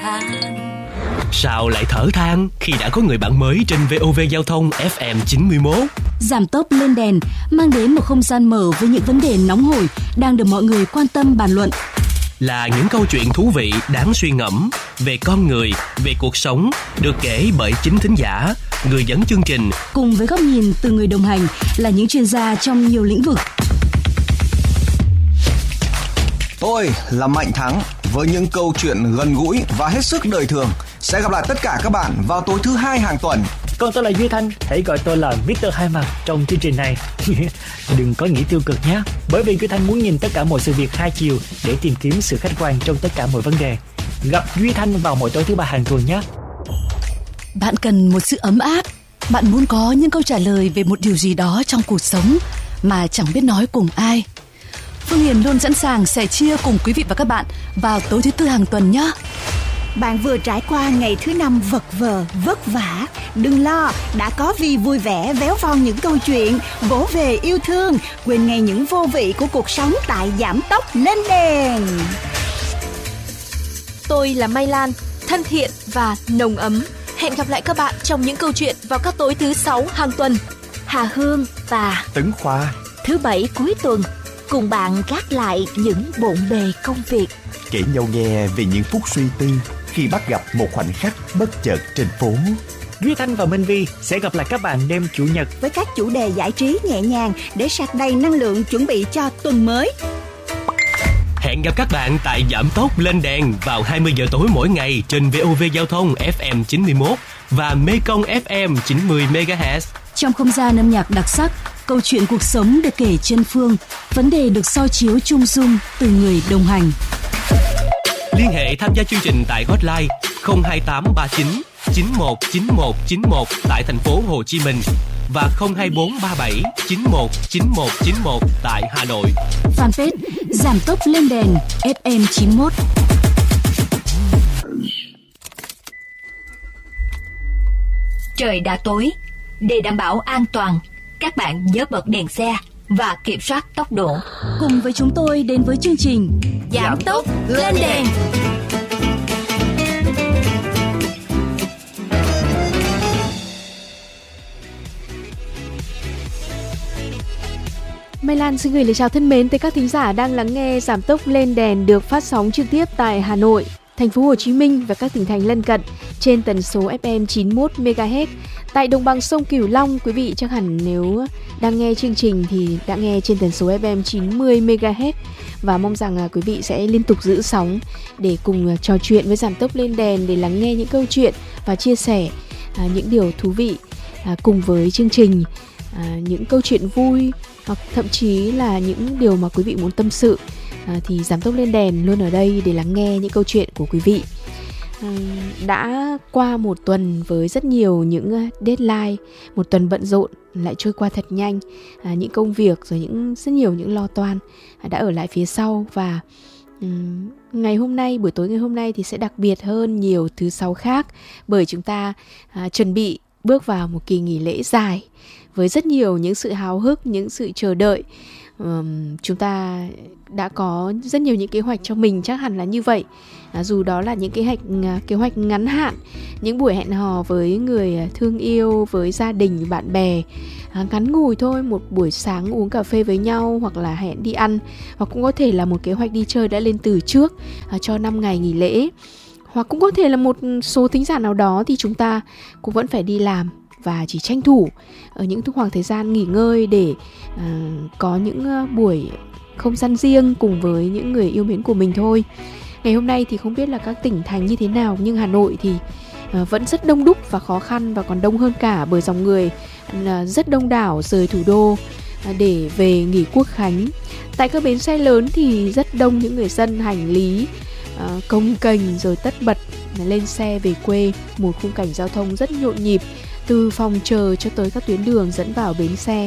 than. Sao lại thở than khi đã có người bạn mới trên VOV Giao thông FM 91? Giảm tốc lên đèn mang đến một không gian mở với những vấn đề nóng hổi đang được mọi người quan tâm bàn luận. Là những câu chuyện thú vị đáng suy ngẫm về con người, về cuộc sống, được kể bởi chính thính giả, người dẫn chương trình. Cùng với góc nhìn từ người đồng hành là những chuyên gia trong nhiều lĩnh vực. Tôi là Mạnh Thắng với những câu chuyện gần gũi và hết sức đời thường. Sẽ gặp lại tất cả các bạn vào tối thứ 2 hàng tuần. Còn tôi là Duy Thanh, hãy gọi tôi là Mr. Hai Mặt trong chương trình này. Đừng có nghĩ tiêu cực nhé, bởi vì Duy Thanh muốn nhìn tất cả mọi sự việc hai chiều để tìm kiếm sự khách quan trong tất cả mọi vấn đề. Gặp Duy Thanh vào mỗi tối thứ 3 hàng tuần nhé. Bạn cần một sự ấm áp. Bạn muốn có những câu trả lời về một điều gì đó trong cuộc sống mà chẳng biết nói cùng ai. Phương Hiền luôn sẵn sàng sẻ chia cùng quý vị và các bạn vào tối thứ 4 hàng tuần nhé. Bạn vừa trải qua ngày thứ 5 vật vờ, vất vả. Đừng lo, đã có Vi vui vẻ véo von những câu chuyện, vỗ về yêu thương, quên ngay những vô vị của cuộc sống tại Giảm Tốc Lên Đèn. Tôi là Mai Lan, thân thiện và nồng ấm. Hẹn gặp lại các bạn trong những câu chuyện vào các tối thứ 6 hàng tuần. Hà Hương và Tấn Khoa thứ 7 cuối tuần cùng bạn gác lại những bộn bề công việc, kể nhau nghe về những phút suy tư khi bắt gặp một khoảnh khắc bất chợt trên phố. Duy Thanh và Minh Vi sẽ gặp lại các bạn đêm Chủ nhật với các chủ đề giải trí nhẹ nhàng để sạc đầy năng lượng chuẩn bị cho tuần mới. Hẹn gặp các bạn tại Giảm Tốc Lên Đèn vào 20 giờ tối mỗi ngày trên VOV Giao thông FM 91 và Mekong FM 90 MHz. Trong không gian âm nhạc đặc sắc, câu chuyện cuộc sống được kể chân phương, vấn đề được soi chiếu chung dung từ người đồng hành. Liên hệ tham gia chương trình tại hotline 02839 919191 tại thành phố Hồ Chí Minh và 02437 919191 tại Hà Nội. Fanpage Giảm Tốc Lên Đèn FM 91. Trời đã tối, để đảm bảo an toàn, các bạn nhớ bật đèn xe và kiểm soát tốc độ. Cùng với chúng tôi đến với chương trình Giảm Tốc Lên Đèn. Mai Lan xin gửi lời chào thân mến tới các thính giả đang lắng nghe Giảm Tốc Lên Đèn được phát sóng trực tiếp tại Hà Nội, thành phố Hồ Chí Minh và các tỉnh thành lân cận trên tần số FM 91 MHz. Tại đồng bằng sông Cửu Long, quý vị chắc hẳn nếu đang nghe chương trình thì đã nghe trên tần số FM 90 MHz và mong rằng quý vị sẽ liên tục giữ sóng để cùng trò chuyện với Giảm Tốc Lên Đèn để lắng nghe những câu chuyện và chia sẻ những điều thú vị cùng với chương trình, những câu chuyện vui hoặc thậm chí là những điều mà quý vị muốn tâm sự thì Giảm Tốc Lên Đèn luôn ở đây để lắng nghe những câu chuyện của quý vị. Đã qua một tuần với rất nhiều những deadline, một tuần bận rộn lại trôi qua thật nhanh, những công việc rồi rất nhiều những lo toan đã ở lại phía sau và ngày hôm nay, buổi tối ngày hôm nay thì sẽ đặc biệt hơn nhiều thứ sáu khác bởi chúng ta chuẩn bị bước vào một kỳ nghỉ lễ dài với rất nhiều những sự háo hức, những sự chờ đợi. Chúng ta đã có rất nhiều những kế hoạch cho mình, chắc hẳn là như vậy. Dù đó là những kế hoạch ngắn hạn, những buổi hẹn hò với người thương yêu, với gia đình, bạn bè, ngắn ngủi thôi, một buổi sáng uống cà phê với nhau hoặc là hẹn đi ăn, hoặc cũng có thể là một kế hoạch đi chơi đã lên từ trước cho 5 ngày nghỉ lễ. Hoặc cũng có thể là một số thính giả nào đó thì chúng ta cũng vẫn phải đi làm và chỉ tranh thủ ở những khoảng thời gian nghỉ ngơi để có những buổi không gian riêng cùng với những người yêu mến của mình thôi. Ngày hôm nay thì không biết là các tỉnh thành như thế nào, nhưng Hà Nội thì vẫn rất đông đúc và khó khăn, và còn đông hơn cả bởi dòng người rất đông đảo rời thủ đô để về nghỉ Quốc khánh. Tại các bến xe lớn thì rất đông những người dân hành lý cồng kềnh rồi tất bật lên xe về quê. Một khung cảnh giao thông rất nhộn nhịp từ phòng chờ cho tới các tuyến đường dẫn vào bến xe.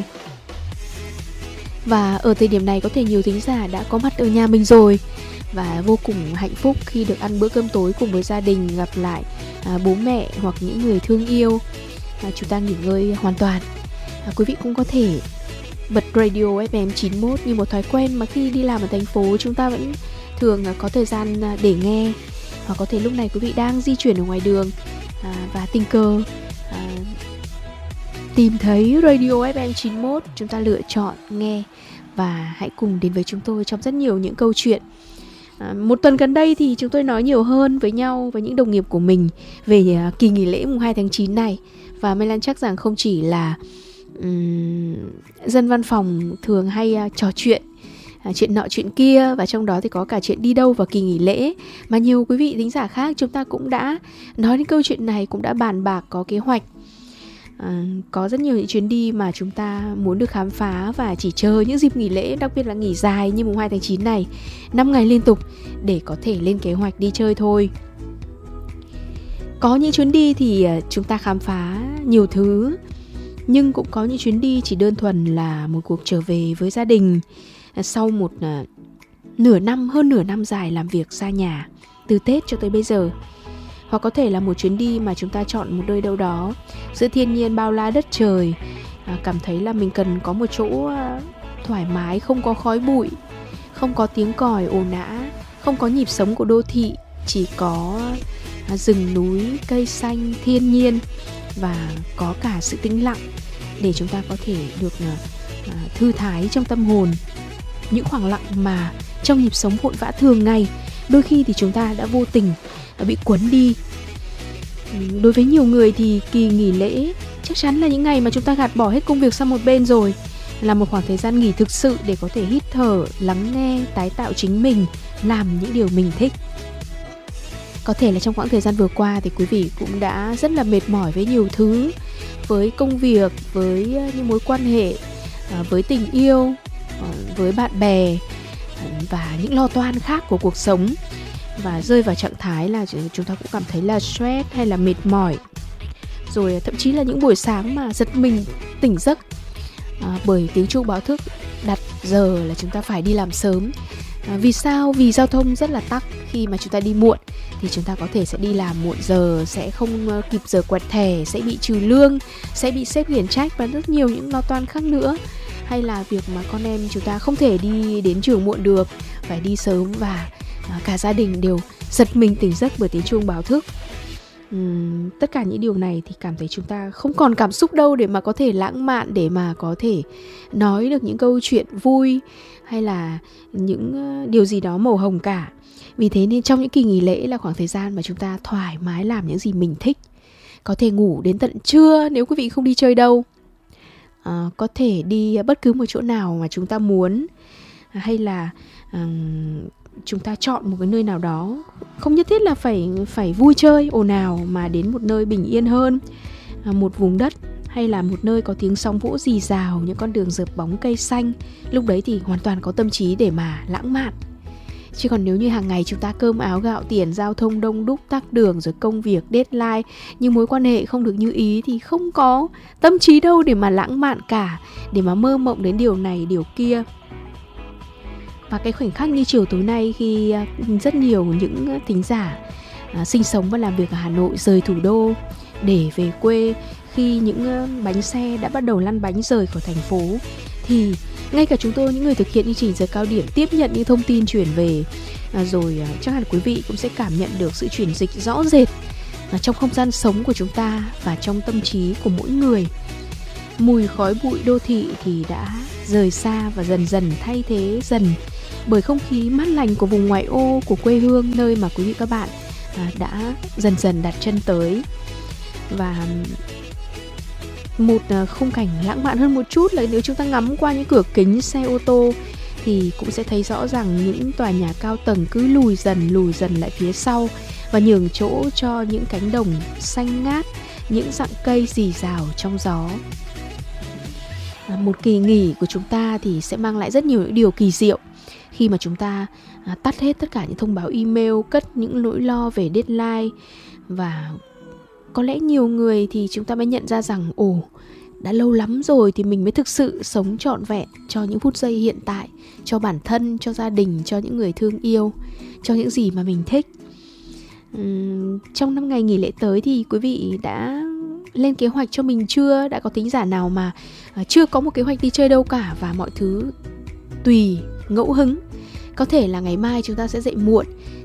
Và ở thời điểm này có thể nhiều thính giả đã có mặt ở nhà mình rồi và vô cùng hạnh phúc khi được ăn bữa cơm tối cùng với gia đình, gặp lại bố mẹ hoặc những người thương yêu. Chúng ta nghỉ ngơi hoàn toàn. Quý vị cũng có thể bật radio FM 91 như một thói quen mà khi đi làm ở thành phố chúng ta vẫn thường có thời gian để nghe. Hoặc có thể lúc này quý vị đang di chuyển ở ngoài đường và tình cờ tìm thấy Radio FM 91, chúng ta lựa chọn nghe và hãy cùng đến với chúng tôi trong rất nhiều những câu chuyện. Một tuần gần đây thì chúng tôi nói nhiều hơn với nhau, với những đồng nghiệp của mình về kỳ nghỉ lễ mùng 2 tháng 9 này. Và Mai Lan chắc rằng không chỉ là dân văn phòng thường hay trò chuyện chuyện nọ chuyện kia, và trong đó thì có cả chuyện đi đâu vào kỳ nghỉ lễ, mà nhiều quý vị thính giả khác chúng ta cũng đã nói đến câu chuyện này, cũng đã bàn bạc có kế hoạch. Có rất nhiều những chuyến đi mà chúng ta muốn được khám phá và chỉ chờ những dịp nghỉ lễ, đặc biệt là nghỉ dài như mùng 2 tháng 9 này, 5 ngày liên tục để có thể lên kế hoạch đi chơi thôi. Có những chuyến đi thì chúng ta khám phá nhiều thứ, nhưng cũng có những chuyến đi chỉ đơn thuần là một cuộc trở về với gia đình sau một hơn nửa năm dài làm việc xa nhà, từ Tết cho tới bây giờ. Hoặc có thể là một chuyến đi mà chúng ta chọn một nơi đâu đó giữa thiên nhiên bao la đất trời, cảm thấy là mình cần có một chỗ thoải mái, không có khói bụi, không có tiếng còi ồn ào, không có nhịp sống của đô thị, chỉ có rừng núi, cây xanh, thiên nhiên và có cả sự tĩnh lặng để chúng ta có thể được thư thái trong tâm hồn. Những khoảng lặng mà trong nhịp sống vội vã thường ngày, đôi khi thì chúng ta đã vô tình bị cuốn đi. Đối với nhiều người thì kỳ nghỉ lễ chắc chắn là những ngày mà chúng ta gạt bỏ hết công việc sang một bên rồi, là một khoảng thời gian nghỉ thực sự để có thể hít thở, lắng nghe, tái tạo chính mình, làm những điều mình thích. Có thể là trong quãng thời gian vừa qua thì quý vị cũng đã rất là mệt mỏi với nhiều thứ, với công việc, với những mối quan hệ, với tình yêu, với bạn bè và những lo toan khác của cuộc sống, và rơi vào trạng thái là chúng ta cũng cảm thấy là stress hay là mệt mỏi. Rồi thậm chí là những buổi sáng mà giật mình tỉnh giấc bởi tiếng chuông báo thức đặt giờ là chúng ta phải đi làm sớm. Vì sao? Vì giao thông rất là tắc. Khi mà chúng ta đi muộn thì chúng ta có thể sẽ đi làm muộn giờ, sẽ không kịp giờ quẹt thẻ, sẽ bị trừ lương, sẽ bị sếp khiển trách và rất nhiều những lo toan khác nữa. Hay là việc mà con em chúng ta không thể đi đến trường muộn được, phải đi sớm, và cả gia đình đều giật mình tỉnh giấc bởi tiếng chuông báo thức. Tất cả những điều này thì cảm thấy chúng ta không còn cảm xúc đâu để mà có thể lãng mạn, để mà có thể nói được những câu chuyện vui hay là những điều gì đó màu hồng cả. Vì thế nên trong những kỳ nghỉ lễ là khoảng thời gian mà chúng ta thoải mái làm những gì mình thích. Có thể ngủ đến tận trưa nếu quý vị không đi chơi đâu, có thể đi bất cứ một chỗ nào mà chúng ta muốn, hay là chúng ta chọn một cái nơi nào đó, không nhất thiết là phải vui chơi ồn ào, mà đến một nơi bình yên hơn, một vùng đất hay là một nơi có tiếng sóng vỗ rì rào, những con đường rợp bóng cây xanh. Lúc đấy thì hoàn toàn có tâm trí để mà lãng mạn. Chứ còn nếu như hàng ngày chúng ta cơm áo gạo tiền, giao thông đông đúc, tắc đường, rồi công việc, deadline, nhưng mối quan hệ không được như ý thì không có tâm trí đâu để mà lãng mạn cả, để mà mơ mộng đến điều này điều kia. Và cái khoảnh khắc như chiều tối nay, khi rất nhiều những thính giả sinh sống và làm việc ở Hà Nội rời thủ đô để về quê, khi những bánh xe đã bắt đầu lăn bánh rời khỏi thành phố, thì ngay cả chúng tôi, những người thực hiện chương trình giờ cao điểm, tiếp nhận những thông tin chuyển về, rồi chắc hẳn quý vị cũng sẽ cảm nhận được sự chuyển dịch rõ rệt trong không gian sống của chúng ta và trong tâm trí của mỗi người. Mùi khói bụi đô thị thì đã rời xa và dần dần thay thế dần bởi không khí mát lành của vùng ngoại ô, của quê hương, nơi mà quý vị các bạn đã dần dần đặt chân tới. Và một khung cảnh lãng mạn hơn một chút là nếu chúng ta ngắm qua những cửa kính xe ô tô thì cũng sẽ thấy rõ rằng những tòa nhà cao tầng cứ lùi dần lại phía sau và nhường chỗ cho những cánh đồng xanh ngát, những rặng cây rì rào trong gió. Một kỳ nghỉ của chúng ta thì sẽ mang lại rất nhiều những điều kỳ diệu khi mà chúng ta tắt hết tất cả những thông báo email, cất những nỗi lo về deadline. Và có lẽ nhiều người thì chúng ta mới nhận ra rằng đã lâu lắm rồi thì mình mới thực sự sống trọn vẹn cho những phút giây hiện tại, cho bản thân, cho gia đình, cho những người thương yêu, cho những gì mà mình thích. Trong 5 ngày nghỉ lễ tới thì quý vị đã lên kế hoạch cho mình chưa? Đã có thính giả nào mà chưa có một kế hoạch đi chơi đâu cả và mọi thứ tùy ngẫu hứng? Có thể là ngày mai chúng ta sẽ dậy muộn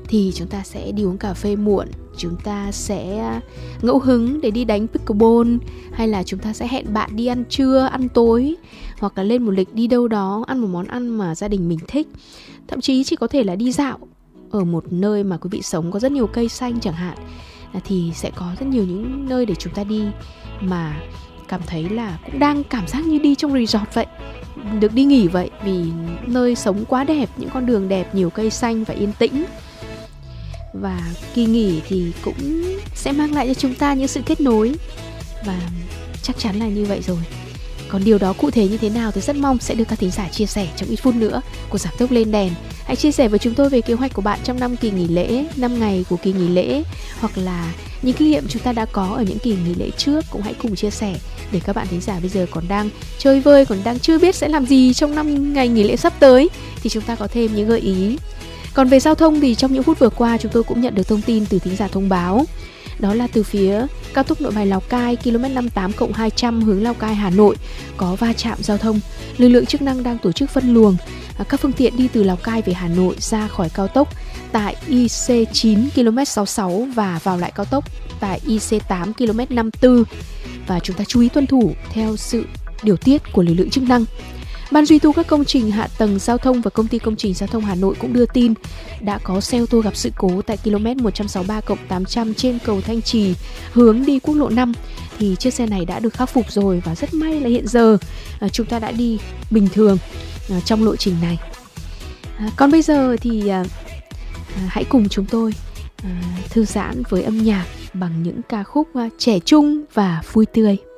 thì chúng ta sẽ đi uống cà phê muộn, chúng ta sẽ ngẫu hứng để đi đánh pickleball, hay là chúng ta sẽ hẹn bạn đi ăn trưa, ăn tối, hoặc là lên một lịch đi đâu đó, ăn một món ăn mà gia đình mình thích. Thậm chí chỉ có thể là đi dạo ở một nơi mà quý vị sống có rất nhiều cây xanh chẳng hạn, thì sẽ có rất nhiều những nơi để chúng ta đi mà cảm thấy là cũng đang cảm giác như đi trong resort vậy, được đi nghỉ vậy, vì nơi sống quá đẹp, những con đường đẹp, nhiều cây xanh và yên tĩnh. Và kỳ nghỉ thì cũng sẽ mang lại cho chúng ta những sự kết nối, và chắc chắn là như vậy rồi. Còn điều đó cụ thể như thế nào thì rất mong sẽ được các thính giả chia sẻ trong ít phút nữa của Giảm Tốc Lên Đèn. Hãy chia sẻ với chúng tôi về kế hoạch của bạn trong năm kỳ nghỉ lễ, 5 ngày của kỳ nghỉ lễ, hoặc là những kinh nghiệm chúng ta đã có ở những kỳ nghỉ lễ trước, cũng hãy cùng chia sẻ để các bạn thính giả bây giờ còn đang chơi vơi, còn đang chưa biết sẽ làm gì trong 5 ngày nghỉ lễ sắp tới thì chúng ta có thêm những gợi ý. Còn về giao thông thì trong những phút vừa qua chúng tôi cũng nhận được thông tin từ thính giả thông báo. Đó là từ phía cao tốc Nội Bài Lào Cai km 58+200 hướng Lào Cai Hà Nội có va chạm giao thông. Lực lượng chức năng đang tổ chức phân luồng các phương tiện đi từ Lào Cai về Hà Nội ra khỏi cao tốc tại IC9 km 66 và vào lại cao tốc tại IC8 km 54. Và chúng ta chú ý tuân thủ theo sự điều tiết của lực lượng chức năng. Ban duy tu các công trình hạ tầng giao thông và Công ty Công trình Giao thông Hà Nội cũng đưa tin đã có xe ô tô gặp sự cố tại km 163+800 trên cầu Thanh Trì hướng đi quốc lộ 5. Thì chiếc xe này đã được khắc phục rồi, và rất may là hiện giờ chúng ta đã đi bình thường trong lộ trình này. Còn bây giờ thì hãy cùng chúng tôi thư giãn với âm nhạc bằng những ca khúc trẻ trung và vui tươi.